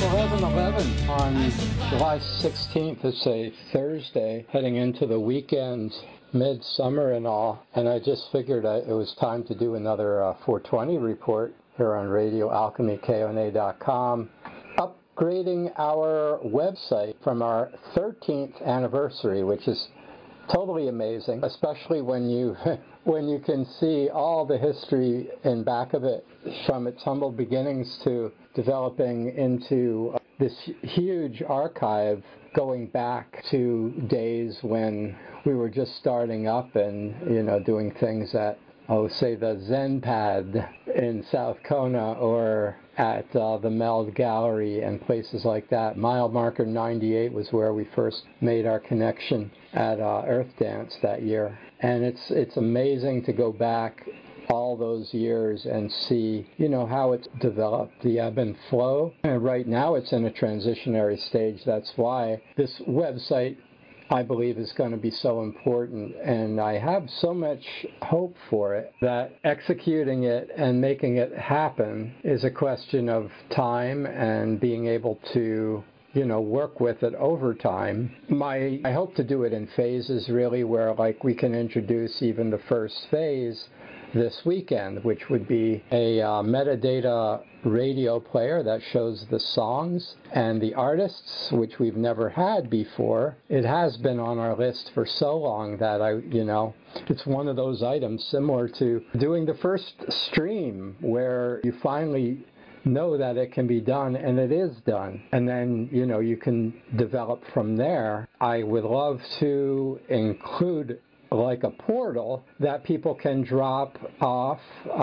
11/11 on July 16th. It's a Thursday, heading into the weekend, midsummer and all, and I just figured it was time to do another 420 report here on Radio Alchemy, KONA.com, upgrading our website from our 13th anniversary, which is totally amazing, especially when you when you can see all the history in back of it, from its humble beginnings to developing into this huge archive going back to days when we were just starting up and, doing things at, say, the Zen Pad in South Kona, or at the Meld Gallery and places like that. Mile Marker 98 was where we first made our connection at Earth Dance that year. And it's amazing to go back all those years and see, how it's developed, the ebb and flow. And right now it's in a transitionary stage. That's why this website, I believe, is going to be so important, and I have so much hope for it that executing it and making it happen is a question of time and being able to work with it over time. I hope to do it in phases, really, where we can introduce even the first phase this weekend, which would be a metadata radio player that shows the songs and the artists, which we've never had before. It has been on our list for so long that it's one of those items similar to doing the first stream, where you finally know that it can be done, and it is done. And then, you can develop from there. I would love to include like a portal that people can drop off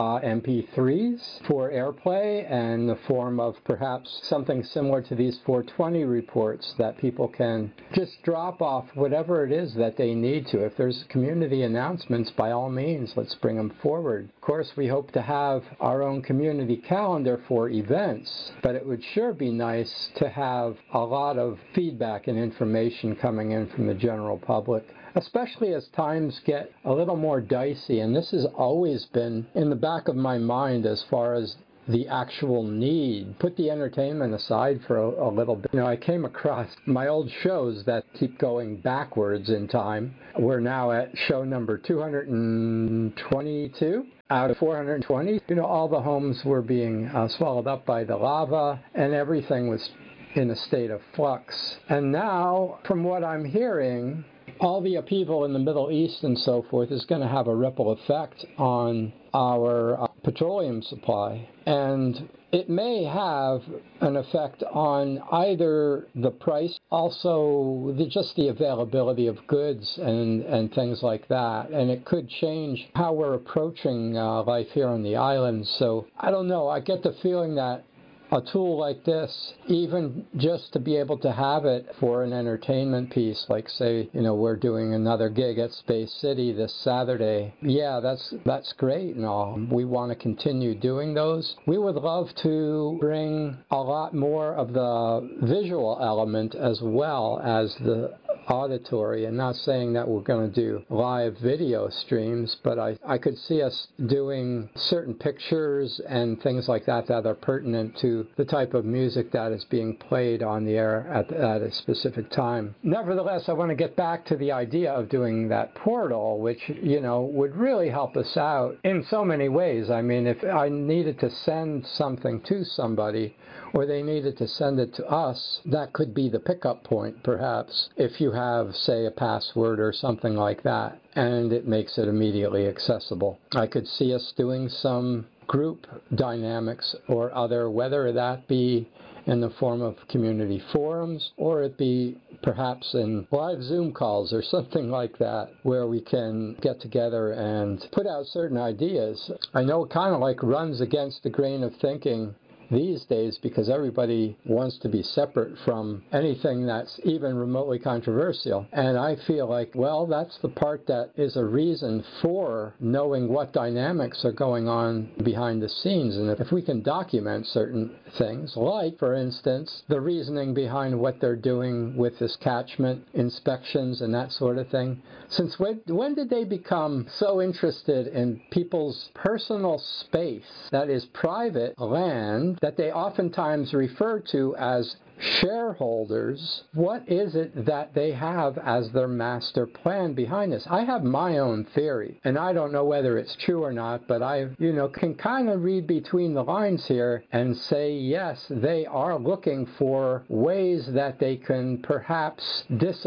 MP3s for airplay, and the form of perhaps something similar to these 420 reports, that people can just drop off whatever it is that they need to. If there's community announcements, by all means, let's bring them forward. Of course, we hope to have our own community calendar for events, but it would sure be nice to have a lot of feedback and information coming in from the general public, especially as times get a little more dicey. And this has always been in the back of my mind as far as the actual need. Put the entertainment aside for a little bit. I came across my old shows that keep going backwards in time. We're now at show number 222 out of 420. All the homes were being swallowed up by the lava, and everything was in a state of flux. And now, from what I'm hearing, all the upheaval in the Middle East and so forth is going to have a ripple effect on our petroleum supply. And it may have an effect on either the price, also just the availability of goods and things like that. And it could change how we're approaching life here on the island. So I don't know. I get the feeling that a tool like this, even just to be able to have it for an entertainment piece, like, say, we're doing another gig at Space City this Saturday. Yeah, that's great and all. We want to continue doing those. We would love to bring a lot more of the visual element as well as the auditory, and not saying that we're going to do live video streams, but I could see us doing certain pictures and things like that that are pertinent to the type of music that is being played on the air at a specific time. Nevertheless, I want to get back to the idea of doing that portal, which, would really help us out in so many ways. I mean, if I needed to send something to somebody, or they needed to send it to us, that could be the pickup point, perhaps, if you have, say, a password or something like that, and it makes it immediately accessible. I could see us doing some group dynamics or other, whether that be in the form of community forums, or it be perhaps in live Zoom calls or something like that, where we can get together and put out certain ideas. I know it kind of runs against the grain of thinking these days, because everybody wants to be separate from anything that's even remotely controversial. And I feel like, well, that's the part that is a reason for knowing what dynamics are going on behind the scenes. And if we can document certain things, like, for instance, the reasoning behind what they're doing with this catchment inspections and that sort of thing. Since when did they become so interested in people's personal space that is private land land that they oftentimes refer to as shareholders, what is it that they have as their master plan behind this? I have my own theory, and I don't know whether it's true or not, but I, can kind of read between the lines here and say, yes, they are looking for ways that they can perhaps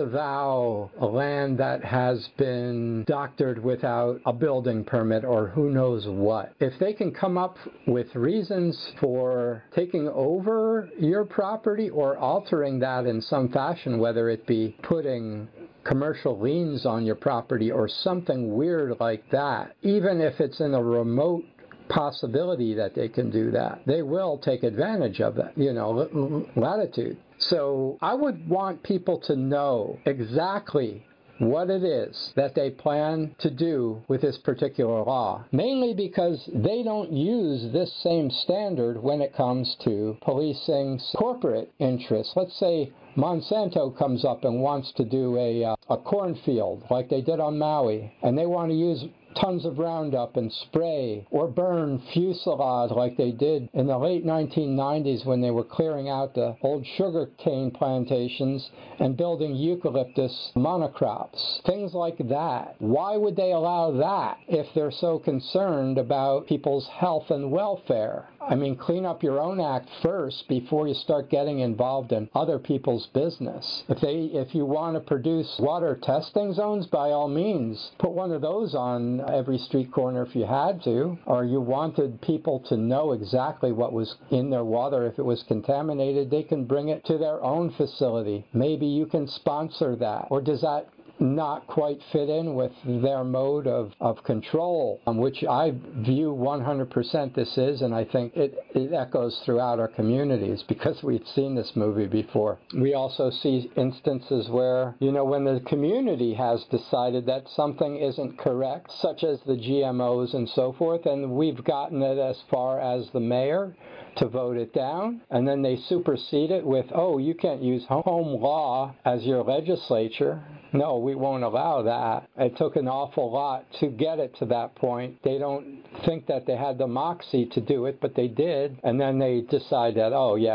disavow a land that has been doctored without a building permit or who knows what. If they can come up with reasons for taking over your property or altering that in some fashion, whether it be putting commercial liens on your property or something weird like that, even if it's in a remote possibility that they can do that, they will take advantage of that, latitude. So I would want people to know exactly what it is that they plan to do with this particular law, mainly because they don't use this same standard when it comes to policing corporate interests. Let's say Monsanto comes up and wants to do a cornfield like they did on Maui, and they want to use tons of Roundup and spray or burn fuselage like they did in the late 1990s when they were clearing out the old sugar cane plantations and building eucalyptus monocrops. Things like that. Why would they allow that if they're so concerned about people's health and welfare? I mean, clean up your own act first before you start getting involved in other people's business. If you want to produce water testing zones, by all means, put one of those on every street corner if you had to, or you wanted people to know exactly what was in their water. If it was contaminated, they can bring it to their own facility. Maybe you can sponsor that. Or does that not quite fit in with their mode of control, which I view 100% this is, and I think it echoes throughout our communities because we've seen this movie before. We also see instances where, when the community has decided that something isn't correct, such as the GMOs and so forth, and we've gotten it as far as the mayor to vote it down, and then they supersede it with, you can't use home law as your legislature. No, we won't allow that. It took an awful lot to get it to that point. They don't think that they had the moxie to do it, but they did. And then they decide that,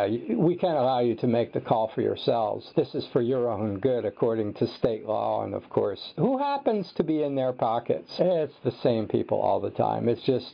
we can't allow you to make the call for yourselves. This is for your own good, according to state law. And of course, who happens to be in their pockets? It's the same people all the time. It's just